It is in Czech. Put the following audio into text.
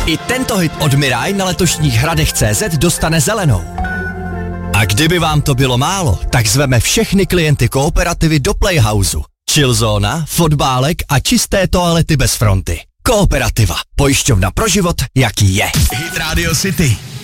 I tento hit od Mirai na letošních Hradech.cz dostane zelenou. A kdyby vám to bylo málo, tak zveme všechny klienty Kooperativy do Playhouseu. Chillzóna, fotbálek a čisté toalety bez fronty. Kooperativa. Pojišťovna pro život, jaký je. Hit Radio City.